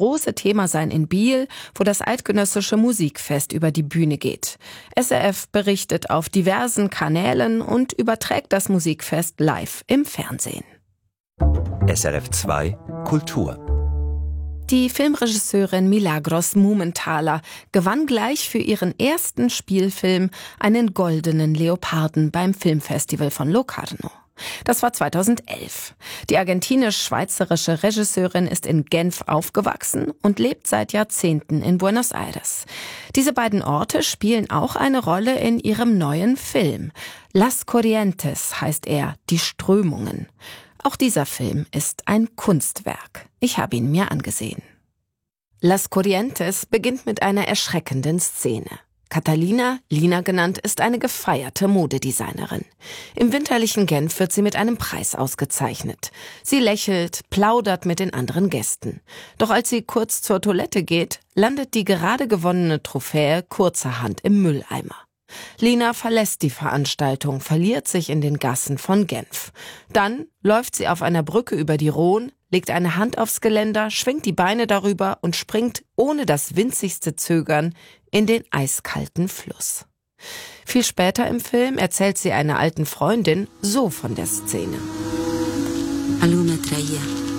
große Thema sein in Biel, wo das Eidgenössische Musikfest über die Bühne geht. SRF berichtet auf diversen Kanälen und überträgt das Musikfest live im Fernsehen. SRF 2 Kultur. Die Filmregisseurin Milagros Mumenthaler gewann gleich für ihren ersten Spielfilm einen goldenen Leoparden beim Filmfestival von Locarno. Das war 2011. Die argentinisch-schweizerische Regisseurin ist in Genf aufgewachsen und lebt seit Jahrzehnten in Buenos Aires. Diese beiden Orte spielen auch eine Rolle in ihrem neuen Film. Las Corrientes heißt er, die Strömungen. Auch dieser Film ist ein Kunstwerk. Ich habe ihn mir angesehen. Las Corrientes beginnt mit einer erschreckenden Szene. Catalina, Lina genannt, ist eine gefeierte Modedesignerin. Im winterlichen Genf wird sie mit einem Preis ausgezeichnet. Sie lächelt, plaudert mit den anderen Gästen. Doch als sie kurz zur Toilette geht, landet die gerade gewonnene Trophäe kurzerhand im Mülleimer. Lina verlässt die Veranstaltung, verliert sich in den Gassen von Genf. Dann läuft sie auf einer Brücke über die Rhône, legt eine Hand aufs Geländer, schwingt die Beine darüber und springt ohne das winzigste Zögern in den eiskalten Fluss. Viel später im Film erzählt sie einer alten Freundin so von der Szene. Algo me atraía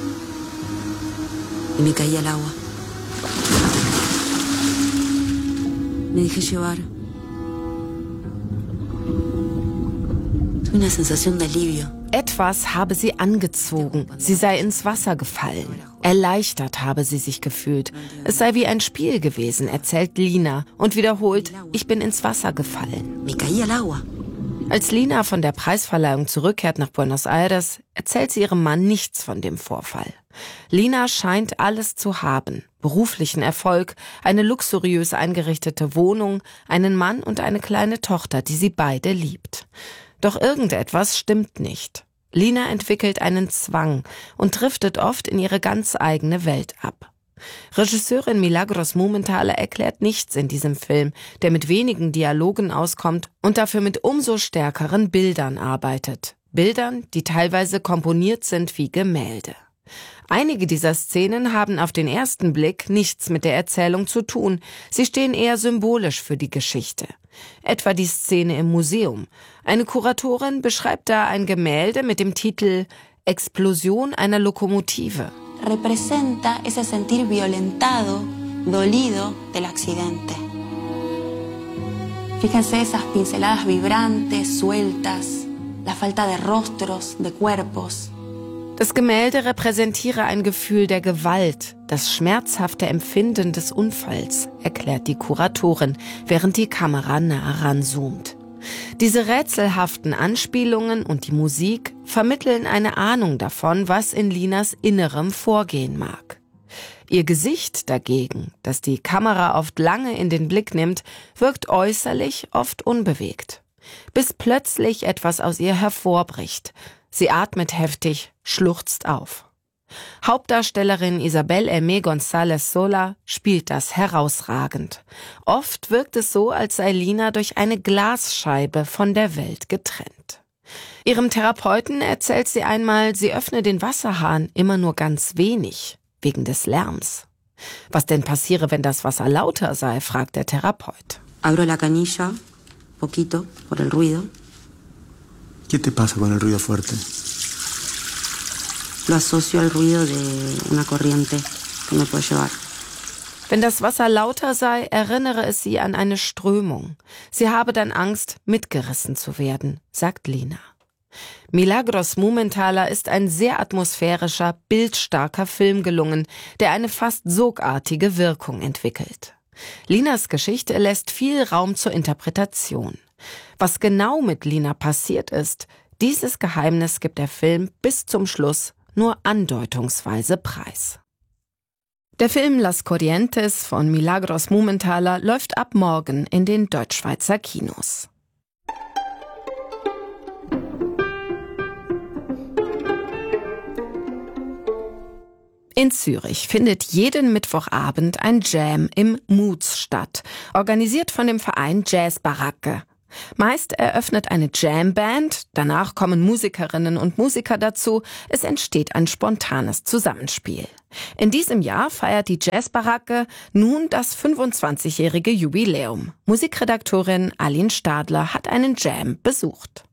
y me caía al agua. Me dejé llevar. Una sensación de alivio. Etwas habe sie angezogen, sie sei ins Wasser gefallen. Erleichtert habe sie sich gefühlt. Es sei wie ein Spiel gewesen, erzählt Lina und wiederholt, ich bin ins Wasser gefallen. Me caí al agua. Als Lina von der Preisverleihung zurückkehrt nach Buenos Aires, erzählt sie ihrem Mann nichts von dem Vorfall. Lina scheint alles zu haben. Beruflichen Erfolg, eine luxuriös eingerichtete Wohnung, einen Mann und eine kleine Tochter, die sie beide liebt. Doch irgendetwas stimmt nicht. Lina entwickelt einen Zwang und driftet oft in ihre ganz eigene Welt ab. Regisseurin Milagros Mumenthaler erklärt nichts in diesem Film, der mit wenigen Dialogen auskommt und dafür mit umso stärkeren Bildern arbeitet. Bildern, die teilweise komponiert sind wie Gemälde. Einige dieser Szenen haben auf den ersten Blick nichts mit der Erzählung zu tun. Sie stehen eher symbolisch für die Geschichte. Etwa die Szene im Museum. Eine Kuratorin beschreibt da ein Gemälde mit dem Titel Explosion einer Lokomotive. Representa ese sentir violentado, dolido del accidente. Fíjense esas pinceladas vibrantes, sueltas, la falta de rostros, de cuerpos. Das Gemälde repräsentiere ein Gefühl der Gewalt, das schmerzhafte Empfinden des Unfalls, erklärt die Kuratorin, während die Kamera nah ranzoomt. Diese rätselhaften Anspielungen und die Musik vermitteln eine Ahnung davon, was in Linas Innerem vorgehen mag. Ihr Gesicht dagegen, das die Kamera oft lange in den Blick nimmt, wirkt äußerlich oft unbewegt. Bis plötzlich etwas aus ihr hervorbricht. Sie atmet heftig, schluchzt auf. Hauptdarstellerin Isabel Aimé González Sola spielt das herausragend. Oft wirkt es so, als sei Lina durch eine Glasscheibe von der Welt getrennt. Ihrem Therapeuten erzählt sie einmal, sie öffne den Wasserhahn immer nur ganz wenig, wegen des Lärms. Was denn passiere, wenn das Wasser lauter sei, fragt der Therapeut. Abro la canilla, poquito, por el ruido. ¿Qué te pasa con el ruido fuerte? Lo asocio al ruido de una corriente que me puede llevar. Wenn das Wasser lauter sei, erinnere es sie an eine Strömung. Sie habe dann Angst, mitgerissen zu werden, sagt Lina. Milagros Mumenthaler ist ein sehr atmosphärischer, bildstarker Film gelungen, der eine fast sogartige Wirkung entwickelt. Linas Geschichte lässt viel Raum zur Interpretation. Was genau mit Lina passiert ist, dieses Geheimnis gibt der Film bis zum Schluss nur andeutungsweise preis. Der Film Las Corrientes von Milagros Mumenthaler läuft ab morgen in den Deutschschweizer Kinos. In Zürich findet jeden Mittwochabend ein Jam im Moods statt, organisiert von dem Verein Jazz Baracke. Meist eröffnet eine Jamband, danach kommen Musikerinnen und Musiker dazu, es entsteht ein spontanes Zusammenspiel. In diesem Jahr feiert die Jazzbaracke nun das 25-jährige Jubiläum. Musikredaktorin Aline Stadler hat einen Jam besucht.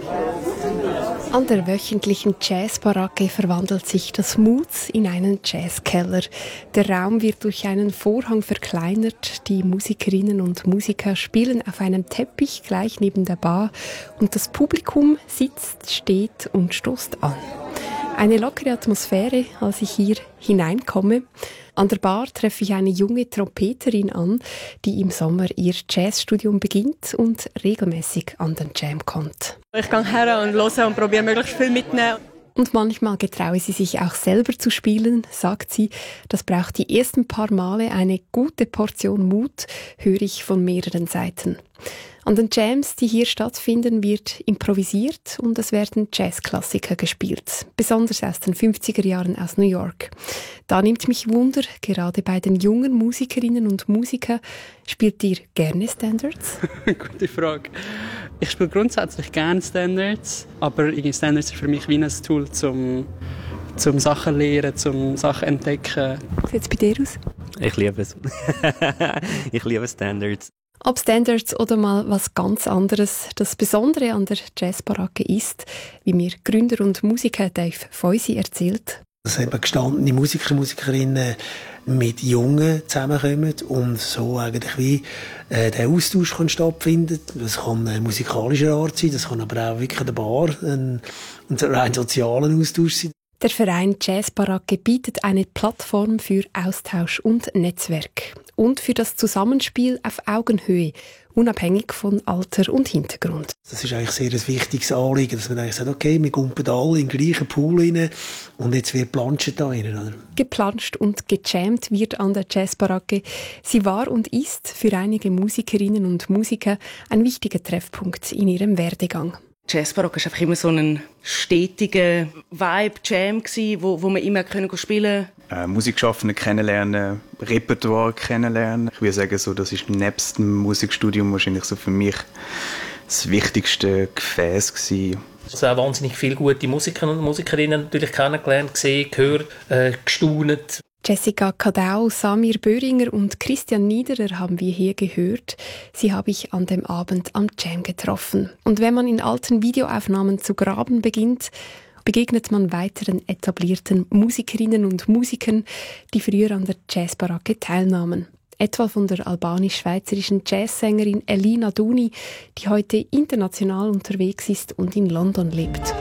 An der wöchentlichen Jazzbaracke verwandelt sich das Moods in einen Jazzkeller. Der Raum wird durch einen Vorhang verkleinert. Die Musikerinnen und Musiker spielen auf einem Teppich gleich neben der Bar und das Publikum sitzt, steht und stoßt an. Eine lockere Atmosphäre, als ich hier hineinkomme. An der Bar treffe ich eine junge Trompeterin an, die im Sommer ihr Jazzstudium beginnt und regelmäßig an den Jam kommt. Ich gehe her und höre und probiere möglichst viel mitzunehmen. Und manchmal getraue sie sich auch selber zu spielen, sagt sie. Das braucht die ersten paar Male eine gute Portion Mut, höre ich von mehreren Seiten. An den Jams, die hier stattfinden, wird improvisiert und es werden Jazzklassiker gespielt, besonders aus den 50er Jahren aus New York. Da nimmt mich Wunder, gerade bei den jungen Musikerinnen und Musikern, spielt ihr gerne Standards? Gute Frage. Ich spiele grundsätzlich gerne Standards, aber Standards sind für mich wie ein Tool, zum Sachen lernen, zum Sachen entdecken. Wie sieht es bei dir aus? Ich liebe es. Ich liebe Standards. Ob Standards oder mal was ganz anderes, das Besondere an der Jazzbaracke ist, wie mir Gründer und Musiker Dave Feusi erzählt. Dass eben gestandene Musiker und Musikerinnen mit Jungen zusammenkommen und so eigentlich wie der Austausch kann stattfinden. Das kann musikalischer Art sein, das kann aber auch wirklich an der Bar ein rein sozialer Austausch sein. Der Verein Jazzbaracke bietet eine Plattform für Austausch und Netzwerk und für das Zusammenspiel auf Augenhöhe, unabhängig von Alter und Hintergrund. Das ist eigentlich sehr ein wichtiges Anliegen, dass man eigentlich sagt, okay, wir kumpen alle in den gleichen Pool rein und jetzt wird planscht da rein. Oder? Geplanscht und gejammt wird an der Jazzbaracke. Sie war und ist für einige Musikerinnen und Musiker ein wichtiger Treffpunkt in ihrem Werdegang. Jazzbaracke war einfach immer so ein stetiger Vibe-Jam, wo wir immer spielen konnten. Musikschaffende kennenlernen, Repertoire kennenlernen. Ich würde sagen, so, das ist nebst dem Musikstudium wahrscheinlich so für mich das wichtigste Gefäß gewesen. Also auch wahnsinnig viele gute Musiker und Musikerinnen natürlich kennengelernt, gesehen, gehört, gestaunet. Jessica Kadau, Samir Böhringer und Christian Niederer haben wir hier gehört. Sie habe ich an dem Abend am Jam getroffen. Und wenn man in alten Videoaufnahmen zu graben beginnt, begegnet man weiteren etablierten Musikerinnen und Musikern, die früher an der Jazzbaracke teilnahmen. Etwa von der albanisch-schweizerischen Jazzsängerin Elina Duni, die heute international unterwegs ist und in London lebt.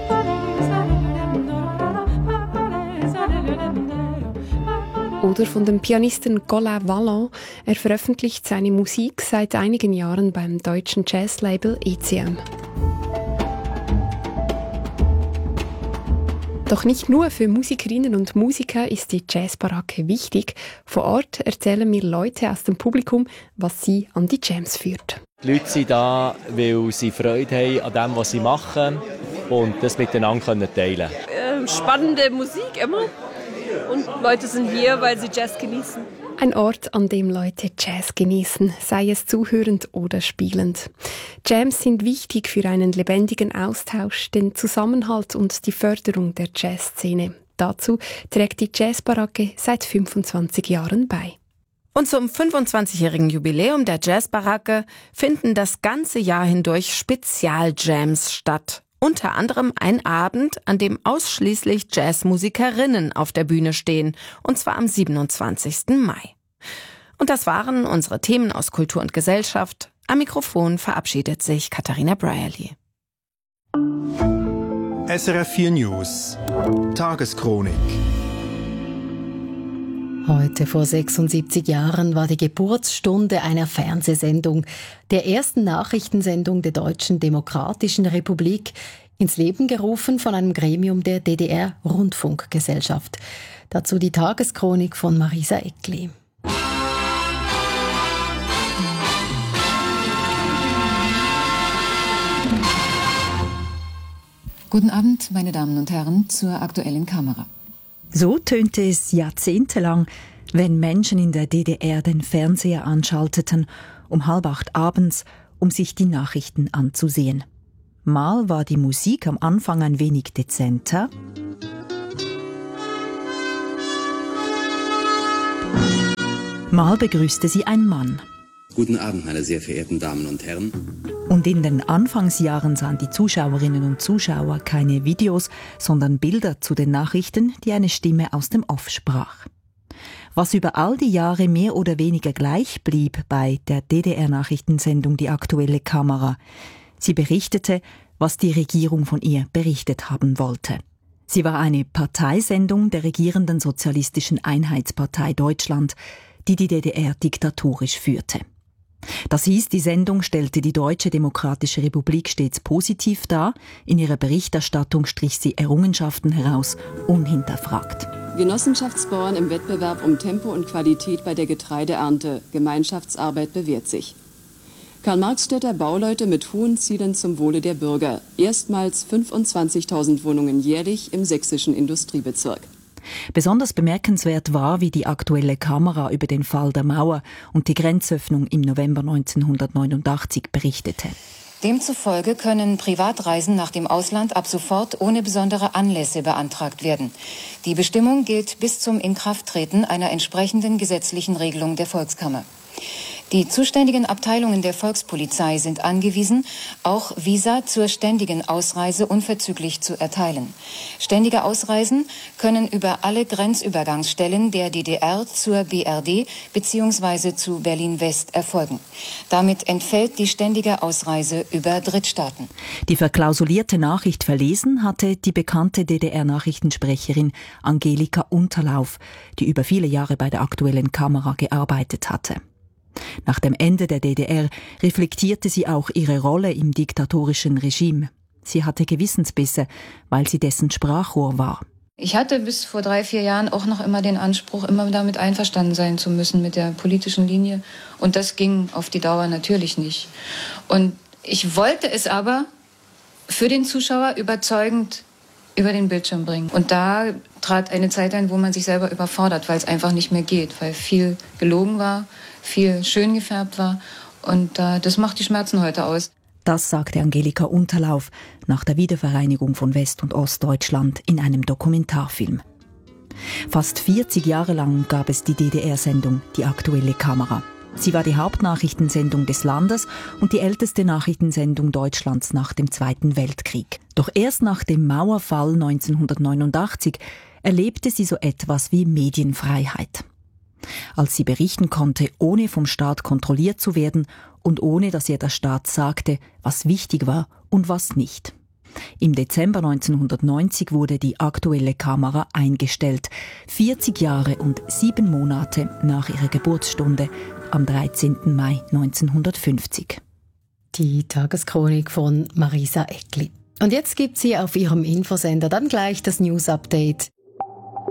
Oder von dem Pianisten Colin Wallon. Er veröffentlicht seine Musik seit einigen Jahren beim deutschen Jazzlabel ECM. Doch nicht nur für Musikerinnen und Musiker ist die Jazzbaracke wichtig. Vor Ort erzählen mir Leute aus dem Publikum, was sie an die Jams führt. Die Leute sind da, weil sie Freude haben an dem, was sie machen und das miteinander teilen können. Spannende Musik immer. Und Leute sind hier, weil sie Jazz genießen. Ein Ort, an dem Leute Jazz genießen, sei es zuhörend oder spielend. Jams sind wichtig für einen lebendigen Austausch, den Zusammenhalt und die Förderung der Jazzszene. Dazu trägt die Jazzbaracke seit 25 Jahren bei. Und zum 25-jährigen Jubiläum der Jazzbaracke finden das ganze Jahr hindurch Spezialjams statt. Unter anderem ein Abend, an dem ausschließlich Jazzmusikerinnen auf der Bühne stehen, und zwar am 27. Mai. Und das waren unsere Themen aus Kultur und Gesellschaft. Am Mikrofon verabschiedet sich Katharina Brierly. SRF 4 News Tageschronik. Heute vor 76 Jahren war die Geburtsstunde einer Fernsehsendung, der ersten Nachrichtensendung der Deutschen Demokratischen Republik, ins Leben gerufen von einem Gremium der DDR-Rundfunkgesellschaft. Dazu die Tageschronik von Marisa Eckli. Guten Abend, meine Damen und Herren, zur aktuellen Kamera. So tönte es jahrzehntelang, wenn Menschen in der DDR den Fernseher anschalteten, um 7:30 abends, um sich die Nachrichten anzusehen. Mal war die Musik am Anfang ein wenig dezenter. Mal begrüßte sie ein Mann. Guten Abend, meine sehr verehrten Damen und Herren. Und in den Anfangsjahren sahen die Zuschauerinnen und Zuschauer keine Videos, sondern Bilder zu den Nachrichten, die eine Stimme aus dem Off sprach. Was über all die Jahre mehr oder weniger gleich blieb bei der DDR-Nachrichtensendung Die aktuelle Kamera. Sie berichtete, was die Regierung von ihr berichtet haben wollte. Sie war eine Parteisendung der regierenden Sozialistischen Einheitspartei Deutschland, die die DDR diktatorisch führte. Das hieß, die Sendung stellte die Deutsche Demokratische Republik stets positiv dar. In ihrer Berichterstattung strich sie Errungenschaften heraus, unhinterfragt. Genossenschaftsbauern im Wettbewerb um Tempo und Qualität bei der Getreideernte. Gemeinschaftsarbeit bewährt sich. Karl-Marx-Städter Bauleute mit hohen Zielen zum Wohle der Bürger. Erstmals 25.000 Wohnungen jährlich im sächsischen Industriebezirk. Besonders bemerkenswert war, wie die aktuelle Kamera über den Fall der Mauer und die Grenzöffnung im November 1989 berichtete. Demzufolge können Privatreisen nach dem Ausland ab sofort ohne besondere Anlässe beantragt werden. Die Bestimmung gilt bis zum Inkrafttreten einer entsprechenden gesetzlichen Regelung der Volkskammer. Die zuständigen Abteilungen der Volkspolizei sind angewiesen, auch Visa zur ständigen Ausreise unverzüglich zu erteilen. Ständige Ausreisen können über alle Grenzübergangsstellen der DDR zur BRD bzw. zu Berlin-West erfolgen. Damit entfällt die ständige Ausreise über Drittstaaten. Die verklausulierte Nachricht verlesen hatte die bekannte DDR-Nachrichtensprecherin Angelika Unterlauf, die über viele Jahre bei der aktuellen Kamera gearbeitet hatte. Nach dem Ende der DDR reflektierte sie auch ihre Rolle im diktatorischen Regime. Sie hatte Gewissensbisse, weil sie dessen Sprachrohr war. Ich hatte bis vor 3-4 Jahren auch noch immer den Anspruch, immer damit einverstanden sein zu müssen mit der politischen Linie. Und das ging auf die Dauer natürlich nicht. Und ich wollte es aber für den Zuschauer überzeugend über den Bildschirm bringen. Und da trat eine Zeit ein, wo man sich selber überfordert, weil es einfach nicht mehr geht, weil viel gelogen war, viel schön gefärbt war und das macht die Schmerzen heute aus. Das sagte Angelika Unterlauf nach der Wiedervereinigung von West- und Ostdeutschland in einem Dokumentarfilm. Fast 40 Jahre lang gab es die DDR-Sendung Die aktuelle Kamera. Sie war die Hauptnachrichtensendung des Landes und die älteste Nachrichtensendung Deutschlands nach dem Zweiten Weltkrieg. Doch erst nach dem Mauerfall 1989 erlebte sie so etwas wie Medienfreiheit. Als sie berichten konnte, ohne vom Staat kontrolliert zu werden und ohne dass ihr der Staat sagte, was wichtig war und was nicht. Im Dezember 1990 wurde die aktuelle Kamera eingestellt, 40 Jahre und 7 Monate nach ihrer Geburtsstunde am 13. Mai 1950. Die Tageschronik von Marisa Eckli. Und jetzt gibt sie auf ihrem Infosender dann gleich das News-Update